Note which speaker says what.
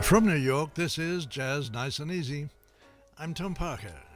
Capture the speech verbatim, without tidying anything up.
Speaker 1: From New York, this is Jazz Nice and Easy. I'm Tom Parker.